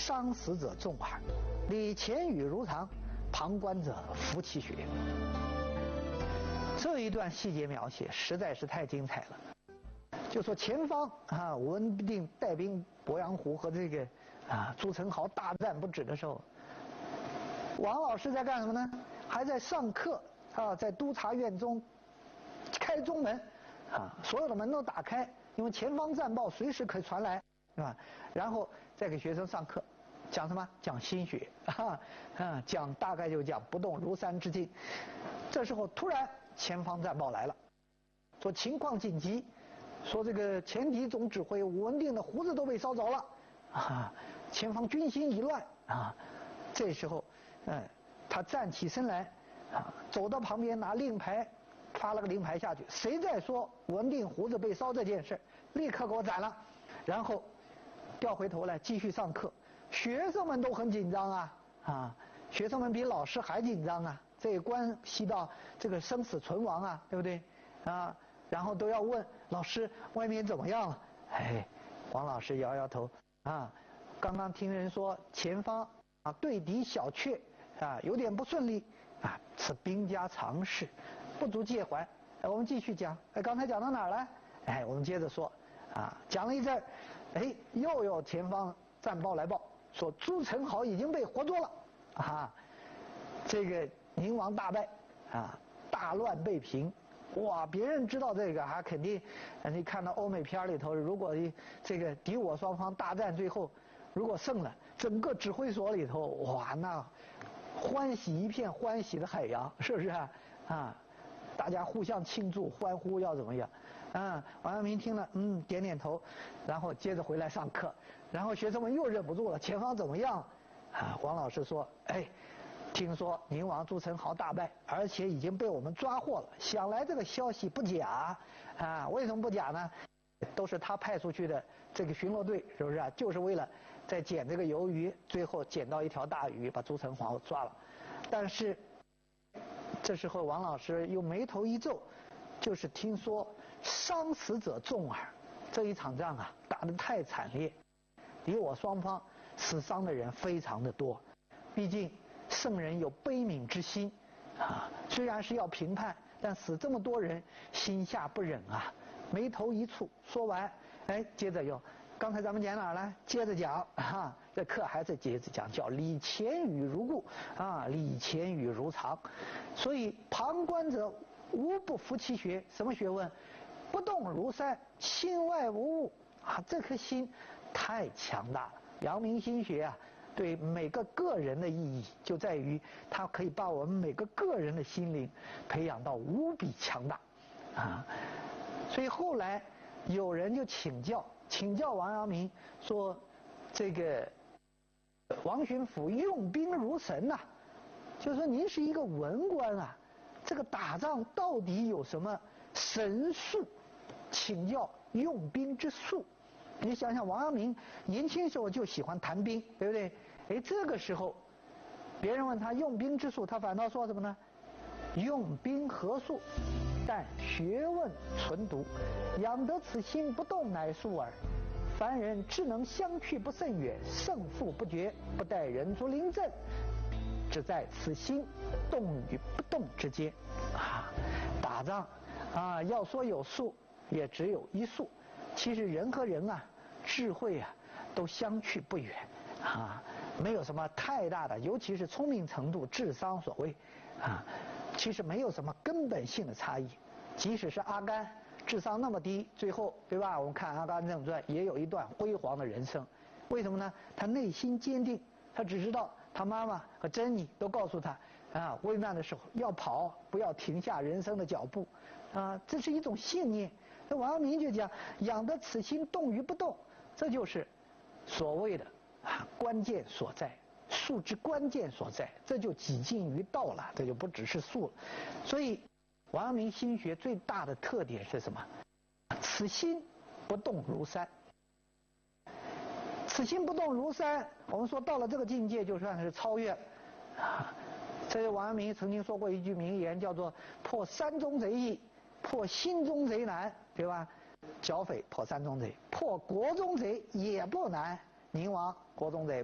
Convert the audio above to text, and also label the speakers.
Speaker 1: 伤死者众耳，礼前语如常，旁观者服其学。这一段细节描写实在是太精彩了。就说前方武文定带兵鄱阳湖和这个朱宸濠大战不止的时候，王老师在干什么呢？还在上课在督察院中开中门所有的门都打开，因为前方战报随时可以传来，是吧？然后再给学生上课，讲什么？讲心学讲大概就讲不动如山之境。这时候突然前方战报来了，说情况紧急，说这个前敌总指挥武文定的胡子都被烧着了前方军心已乱这时候他站起身来走到旁边拿令牌，发了个令牌下去，谁再说武文定胡子被烧这件事，立刻给我斩了。然后调回头来继续上课。学生们都很紧张学生们比老师还紧张这也关系到这个生死存亡对不对然后都要问老师外面怎么样了。王老师摇摇头刚刚听人说前方对敌小阙有点不顺利此兵家常事，不足介怀。我们继续讲。刚才讲到哪儿了？我们接着说讲了一阵又有前方战报来报说朱宸濠已经被活捉了这个宁王大败大乱被平。哇，别人知道这个肯定你看到欧美片里头，如果这个敌我双方大战最后如果胜了，整个指挥所里头哇那欢喜一片，欢喜的海洋，是不是大家互相庆祝欢呼要怎么样王阳明听了点点头，然后接着回来上课。然后学生们又忍不住了，前方怎么样王老师说听说宁王朱宸濠大败，而且已经被我们抓获了，想来这个消息不假为什么不假呢？都是他派出去的这个巡逻队，是不是就是为了在捡这个鱿鱼，最后捡到一条大鱼，把朱宸濠抓了。但是这时候王老师又眉头一皱，就是听说伤死者众耳，这一场仗打得太惨烈，敌我双方死伤的人非常的多，毕竟圣人有悲悯之心虽然是要评判，但死这么多人，心下不忍眉头一蹙。说完接着又刚才咱们讲哪儿了？接着讲这课还是接着讲，叫礼前语如故礼前语如常。所以旁观者无不服其学。什么学问？不动如山，心外无物这颗心太强大了。阳明心学对每个个人的意义就在于它可以把我们每个个人的心灵培养到无比强大所以后来有人就请教王阳明说，这个王巡抚用兵如神就是说您是一个文官这个打仗到底有什么神术？请教用兵之术。你想想王阳明年轻时候就喜欢谈兵，对不对？这个时候别人问他用兵之术，他反倒说什么呢？用兵何术？但学问纯读，养得此心不动乃术耳。凡人智能相去不甚远，胜负不决，不待人足临阵，只在此心动与不动之间打仗要说有术，也只有一术。其实人和人智慧都相去不远没有什么太大的，尤其是聪明程度、智商所谓其实没有什么根本性的差异。即使是阿甘智商那么低，最后对吧？我们看《阿甘正传》也有一段辉煌的人生。为什么呢？他内心坚定，他只知道他妈妈和珍妮都告诉他危难的时候要跑，不要停下人生的脚步这是一种信念。那王阳明就讲养得此心动于不动，这就是所谓的关键所在，术之关键所在，这就几近于道了，这就不只是术了。所以王阳明心学最大的特点是什么？此心不动如山。此心不动如山，我们说到了这个境界就算是超越这是王阳明曾经说过一句名言，叫做破山中贼易，破心中贼难，对吧？剿匪破山中贼，破国中贼也不难。宁王国中贼